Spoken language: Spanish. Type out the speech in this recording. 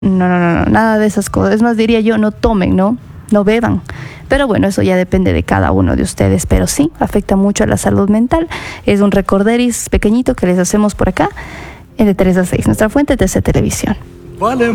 No, nada de esas cosas. Es más, diría yo, no tomen, ¿no? No beban. Pero bueno, eso ya depende de cada uno de ustedes. Pero sí, afecta mucho a la salud mental. Es un recorderis pequeñito que les hacemos por acá, en de 3 a 6, nuestra fuente TC Televisión.